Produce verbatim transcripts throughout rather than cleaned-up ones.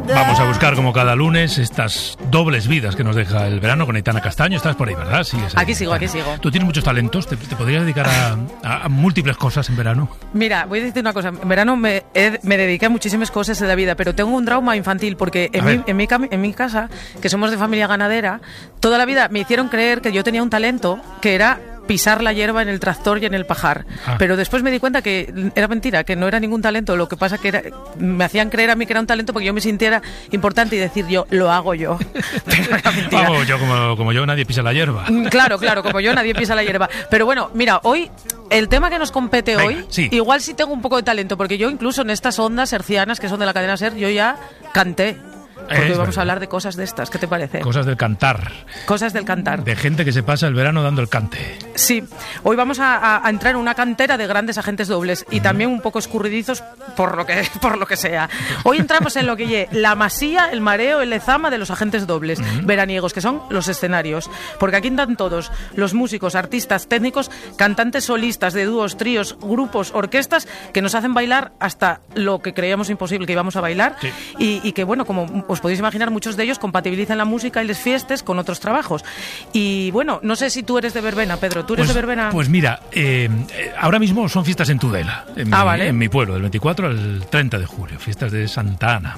Vamos a buscar como cada lunes estas dobles vidas que nos deja el verano con Aitana Castaño. Estás por ahí, ¿verdad? Sigues ahí, aquí sigo, Aitana. aquí sigo. Tú tienes muchos talentos, te, te podrías dedicar a, a, a múltiples cosas en verano. Mira, voy a decirte una cosa. En verano me, he, me dediqué a muchísimas cosas de la vida, pero tengo un trauma infantil porque en mi, en, mi, en mi casa, que somos de familia ganadera, toda la vida me hicieron creer que yo tenía un talento que era pisar la hierba en el tractor y en el pajar. Ah. Pero después me di cuenta que era mentira, que no era ningún talento. Lo que pasa que era, me hacían creer a mí que era un talento porque yo me sintiera importante y decir yo, lo hago yo. Pero era mentira. Vamos, yo como, como yo nadie pisa la hierba. Claro, claro, como yo nadie pisa la hierba. Pero bueno, mira, hoy, el tema que nos compete Venga, hoy, sí. igual sí tengo un poco de talento, porque yo incluso en estas ondas hercianas que son de la cadena SER, yo ya canté. Porque hoy vamos verdad. a hablar de cosas de estas, ¿qué te parece? Cosas del cantar. Cosas del cantar. De gente que se pasa el verano dando el cante. Sí, hoy vamos a, a, a entrar en una cantera de grandes agentes dobles y uh-huh. también un poco escurridizos por lo que por lo que sea. Hoy entramos en lo que lle la masía, el mareo, el lezama de los agentes dobles uh-huh. veraniegos, que son los escenarios. Porque aquí están todos, los músicos, artistas, técnicos, cantantes solistas de dúos, tríos, grupos, orquestas, que nos hacen bailar hasta lo que creíamos imposible que íbamos a bailar sí. y, y que, bueno, como os podéis imaginar, muchos de ellos compatibilizan la música y las fiestas con otros trabajos. Y bueno, no sé si tú eres de verbena, Pedro. ¿Tú eres pues, de verbena? Pues mira, eh, ahora mismo son fiestas en Tudela, en, ah, mi, vale. en mi pueblo, del veinticuatro al treinta de julio, fiestas de Santa Ana.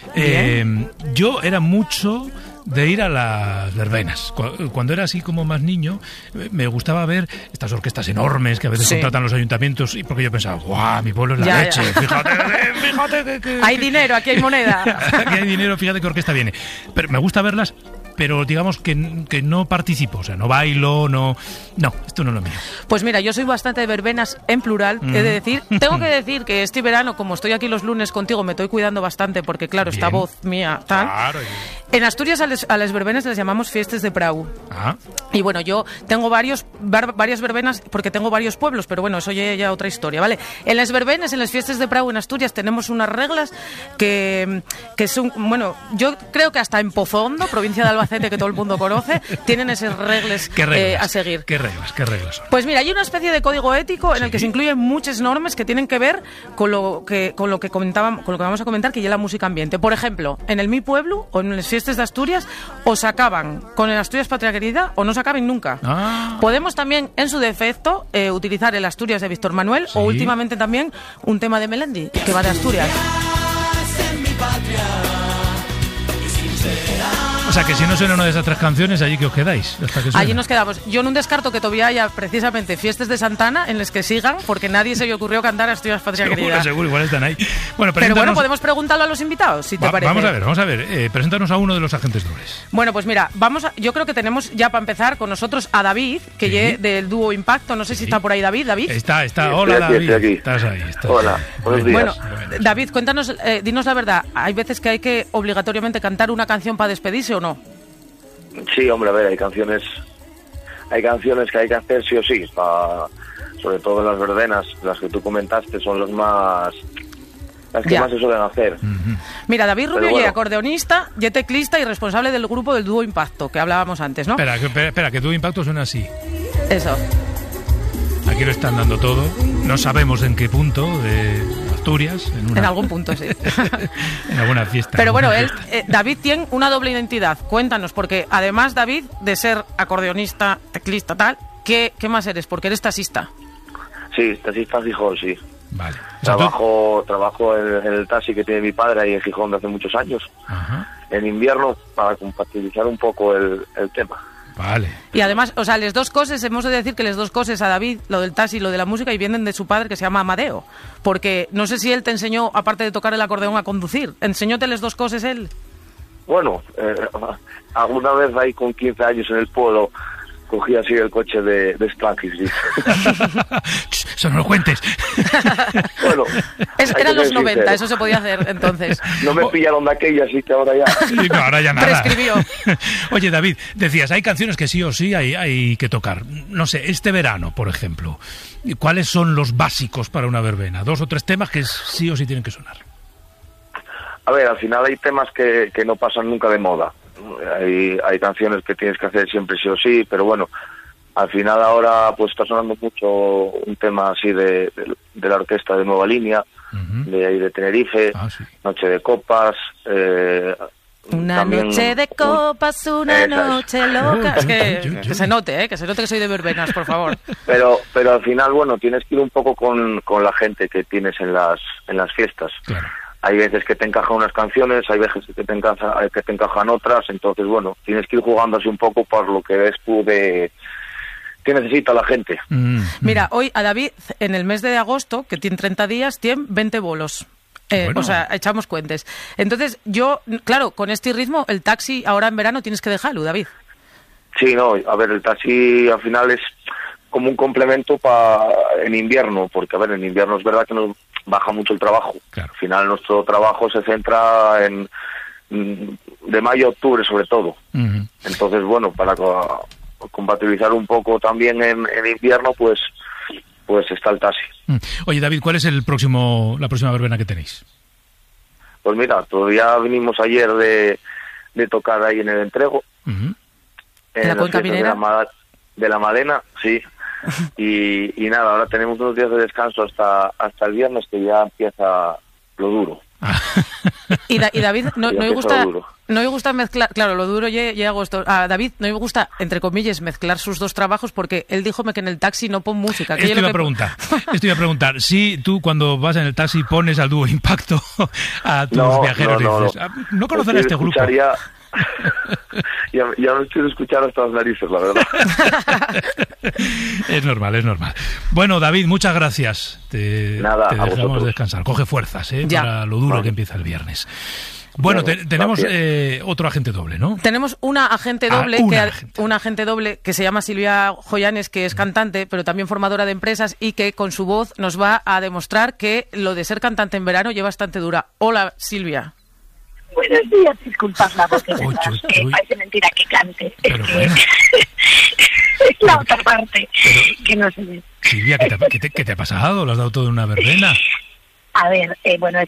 Eh, yo era mucho de ir a las verbenas. Cuando era así como más niño, me gustaba ver estas orquestas enormes que a veces sí. contratan los ayuntamientos, y porque yo pensaba, guau, mi pueblo es la ya, leche, ya. fíjate, fíjate que, que... Hay dinero, aquí hay moneda. Aquí hay dinero, fíjate qué orquesta viene. Pero me gusta verlas, pero digamos que, que no participo, o sea, no bailo, no... No, esto no es lo mío. Pues mira, yo soy bastante de verbenas en plural, mm. he de decir. Tengo que decir que este verano, como estoy aquí los lunes contigo, me estoy cuidando bastante porque, claro, Bien. esta voz mía, tal... Claro. En Asturias a, les, a las verbenas les llamamos fiestas de prau. Ah. Y bueno, yo tengo varios bar, varias verbenas porque tengo varios pueblos, pero bueno, eso ya, ya otra historia, ¿vale? En las verbenas, en las fiestas de prau en Asturias tenemos unas reglas que, que son, bueno, yo creo que hasta en Pozondo, provincia de Albacete, que todo el mundo conoce, tienen esas reglas, ¿Qué reglas? Eh, a seguir. ¿Qué reglas? ¿Qué reglas son? Pues mira, hay una especie de código ético en ¿Sí? el que se incluyen muchas normas que tienen que ver con lo que con lo que comentábamos, con lo que vamos a comentar, que ya la música ambiente. Por ejemplo, en el mi pueblo o en las fiestas de Asturias, o se acaban con el Asturias Patria Querida o no se acaben nunca. Ah. Podemos también, en su defecto, eh, utilizar el Asturias de Víctor Manuel ¿Sí? o últimamente también un tema de Melendi, que va de Asturias. O sea, que si no suena una de esas tres canciones, allí que os quedáis. Hasta que allí nos quedamos. Yo no descarto que todavía haya precisamente fiestas de Santana en las que sigan, porque nadie se le ocurrió cantar Asturias Patria seguro, Querida. Seguro, igual están ahí. Bueno, pero bueno, podemos preguntarlo a los invitados, si te Va, parece. Vamos a ver, vamos a ver. Eh, preséntanos a uno de los agentes dobles. Bueno, pues mira, vamos a, yo creo que tenemos ya para empezar con nosotros a David, que ¿Sí? ye del dúo Impacto. No sé sí. si está por ahí David. David. Está, está. Hola, estoy aquí, David. Estoy aquí. Estás ahí. Estás Hola, ahí. buenos días. Bueno, bueno, David, cuéntanos, eh, dinos la verdad. ¿Hay veces que hay que obligatoriamente cantar una canción para despedirse o no? Sí, hombre, a ver, hay canciones hay canciones que hay que hacer sí o sí, pa, sobre todo en las verbenas, las que tú comentaste son las más las que ya. más se suelen hacer. Uh-huh. Mira, David Rubio, bueno. y acordeonista, y teclista y responsable del grupo del dúo Impacto, que hablábamos antes, ¿no? Espera, que, espera, espera, que dúo Impacto suena así. Eso. Aquí lo están dando todo. No sabemos en qué punto de Asturias. En, una... en algún punto, sí. En alguna fiesta. Pero bueno, fiesta. él, eh, David tiene una doble identidad. Cuéntanos, porque además, David, de ser acordeonista, teclista, tal, ¿qué, qué más eres? Porque eres taxista. Sí, taxista en Gijón, sí. Vale. Trabajo, ¿tú? trabajo en, en el taxi que tiene mi padre ahí en Gijón de hace muchos años. Ajá. En invierno, para compatibilizar un poco el, el tema. Vale. Y además, o sea, las dos cosas, hemos de decir que las dos cosas a David, lo del taxi y lo de la música, y vienen de su padre, que se llama Amadeo. Porque no sé si él te enseñó, aparte de tocar el acordeón, a conducir. ¿Enseñóte las dos cosas él? Bueno, eh, alguna vez ahí con quince años en el pueblo cogí así el coche de, de Spanky, sí. Eso no lo cuentes. Bueno, es, eran los noventa, sincero. Eso se podía hacer entonces. No me pillaron de aquella, así que ahora ya. Sí, no, ahora ya nada. Prescribió. Oye, David, decías, hay canciones que sí o sí hay, hay que tocar. No sé, este verano, por ejemplo, ¿cuáles son los básicos para una verbena? Dos o tres temas que sí o sí tienen que sonar. A ver, al final hay temas que, que no pasan nunca de moda. Hay, hay canciones que tienes que hacer siempre sí o sí, pero bueno, al final ahora pues está sonando mucho un tema así de, de, de la orquesta de Nueva Línea, uh-huh. de ahí de Tenerife, ah, sí. Noche de copas. Eh, una también, noche de copas, una noche es. loca. Es que, que se note, ¿eh? que se note que soy de verbenas, por favor. Pero pero al final, bueno, tienes que ir un poco con, con la gente que tienes en las en las fiestas. Claro. Hay veces que te encajan unas canciones, hay veces que te, encaja, que te encajan otras, entonces, bueno, tienes que ir jugando así un poco por lo que ves tú de qué necesita la gente. Mm. Mira, hoy a David, en el mes de agosto, que tiene treinta días, tiene veinte bolos. Eh, bueno. O sea, echamos cuentes. Entonces, yo, claro, con este ritmo, el taxi ahora en verano tienes que dejarlo, David. Sí, no, a ver, el taxi al final es como un complemento para en invierno, porque, a ver, en invierno es verdad que nos baja mucho el trabajo. Claro. Al final nuestro trabajo se centra en de mayo a octubre sobre todo. Uh-huh. Entonces, bueno, para co- compatibilizar un poco también en, en invierno, pues pues está el taxi. Uh-huh. Oye, David, ¿cuál es el próximo la próxima verbena que tenéis? Pues mira, todavía vinimos ayer de, de tocar ahí en el Entrego. Uh-huh. En ¿La Cuenca Minera? De la, de la Madena, sí. Y, y nada, ahora tenemos unos días de descanso hasta hasta el viernes, que ya empieza lo duro. y, da, y David, no, no me gusta no me gusta mezclar, claro, lo duro ya, ya agosto. A David no me gusta, entre comillas, mezclar sus dos trabajos, porque él díjome que en el taxi no pon música. Que esto iba a preguntar, esto iba a preguntar, si tú cuando vas en el taxi pones al dúo Impacto a tus no, viajeros, no, no, dices, no, no conocer a este grupo. Ya, ya no estoy escuchando hasta las narices, la verdad. Es normal, es normal. Bueno, David, muchas gracias. Te, Nada, te dejamos descansar. Coge fuerzas, ¿eh? Ya. Para lo duro vale. que empieza el viernes. Bueno, te, tenemos eh, otro agente doble, ¿no? Tenemos una agente doble, ah, una, que, agente. una agente doble que se llama Silvia Joyanes, que es cantante, pero también formadora de empresas, y que con su voz nos va a demostrar que lo de ser cantante en verano lleva bastante dura. Hola, Silvia. Buenos días, disculpad la voz de detrás, que parece mentira que cante. Pero bueno. Es la otra parte, pero, que no se ve. Silvia, ¿qué te, qué, te, ¿qué te ha pasado? ¿Lo has dado todo en una verbena? A ver, eh, bueno, es